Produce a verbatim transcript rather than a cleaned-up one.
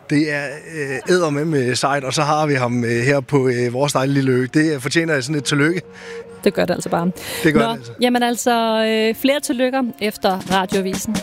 Det er øh, eddermame sejt, og så har vi ham øh, her på øh, vores dejlige lille ø. Det fortjener sådan et tillykke. Det gør det altså bare. Det gør Nå, det altså. Jamen altså, øh, flere tillykker efter Radioavisen.